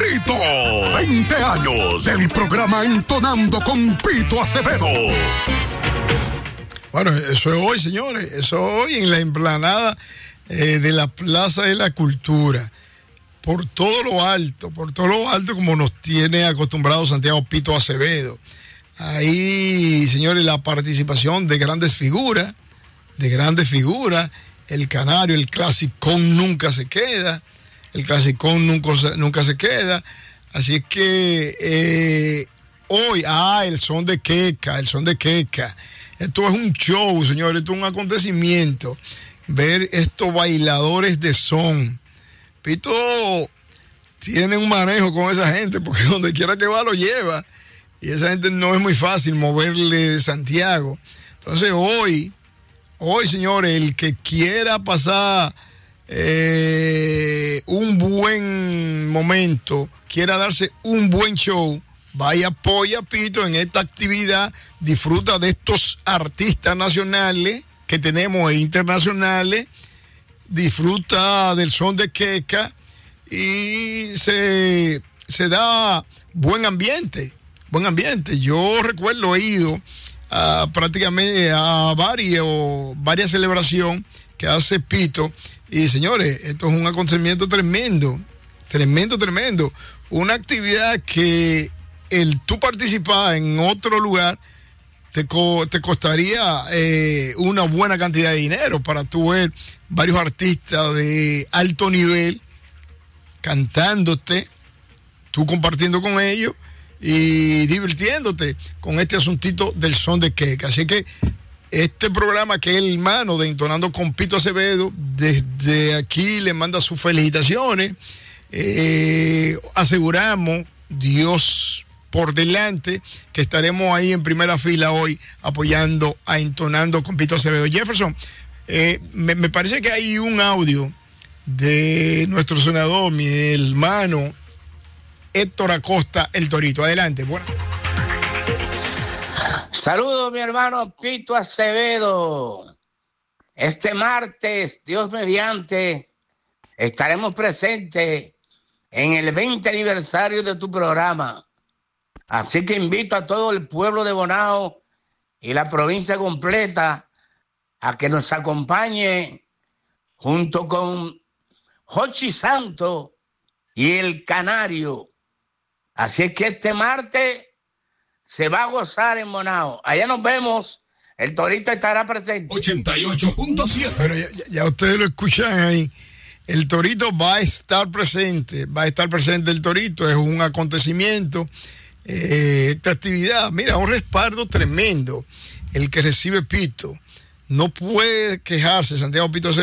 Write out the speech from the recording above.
Torito. 20 años del programa Entonando con Pito Acevedo. Bueno, eso es hoy, señores. Eso es hoy en la explanada de la Plaza de la Cultura. Por todo lo alto, como nos tiene acostumbrado Santiago Pito Acevedo. Ahí, señores, la participación de grandes figuras. El Canario, el clasicón nunca se queda. Nunca se queda. Así es que hoy, el son de Queca. Esto es un show, señores, esto es un acontecimiento. Ver estos bailadores de son. Pito tiene un manejo con esa gente, porque donde quiera que va lo lleva. Y esa gente no es muy fácil moverle de Santiago. Entonces hoy, señores, el que quiera pasar un buen momento, quiera darse un buen show, vaya, apoya a Pito en esta actividad, disfruta de estos artistas nacionales que tenemos e internacionales, disfruta del son de Queca y se da buen ambiente. Yo recuerdo, he ido prácticamente a varias celebraciones que hace Pito, y señores, esto es un acontecimiento tremendo. Una actividad que tú participar en otro lugar te costaría una buena cantidad de dinero para tú ver varios artistas de alto nivel cantándote, tú compartiendo con ellos y divirtiéndote con este asuntito del son de Queca. Así que este programa, que es el hermano de Entonando con Pito Acevedo, desde aquí le manda sus felicitaciones. Aseguramos, Dios por delante, que estaremos ahí en primera fila hoy apoyando a Entonando con Pito Acevedo. Jefferson, me parece que hay un audio de nuestro senador, mi hermano Héctor Acosta, el Torito. Adelante. Bueno. Saludos, mi hermano Pito Acevedo. Este martes, Dios mediante, estaremos presentes en el 20 aniversario de tu programa. Así que invito a todo el pueblo de Bonao y la provincia completa a que nos acompañe junto con Jochi Santo y el Canario. Así es que este martes se va a gozar en Bonao. Allá nos vemos. El Torito estará presente. 88.7. Pero ya ustedes lo escuchan ahí. El Torito va a estar presente. El Torito. Es un acontecimiento. Esta actividad, mira, un respaldo tremendo. El que recibe Pito. No puede quejarse Santiago Pito